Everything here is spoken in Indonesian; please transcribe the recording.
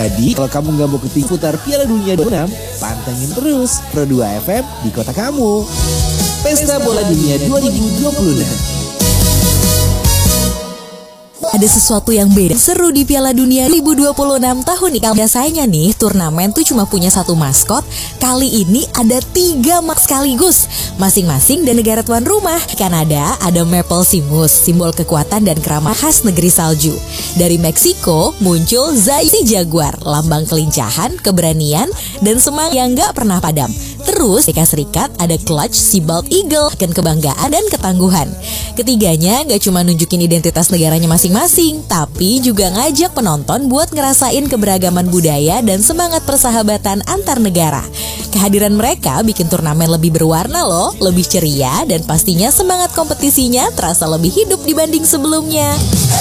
Jadi kalau kamu nggak mau ketinggalan Piala Dunia 26, pantengin terus Pro 2 FM di kota kamu. Pesta Bola Dunia 2026. Ada sesuatu yang beda seru di Piala Dunia 2026 tahun ini. Biasanya nih turnamen tuh cuma punya satu maskot. Kali ini ada 3 sekaligus, masing-masing dari negara tuan rumah. Kanada ada Maple Simus, simbol kekuatan dan kerama khas negeri salju. Dari Meksiko muncul Zai si Jaguar, lambang kelincahan, keberanian, dan semangat yang gak pernah padam. Terus Amerika Serikat ada Clutch si Bald Eagle, akan kebanggaan dan ketangguhan. Ketiganya gak cuma nunjukin identitas negaranya masing-masing, tapi juga ngajak penonton buat ngerasain keberagaman budaya dan semangat persahabatan antar negara. Kehadiran mereka bikin turnamen lebih berwarna loh, lebih ceria, dan pastinya semangat kompetisinya terasa lebih hidup dibanding sebelumnya.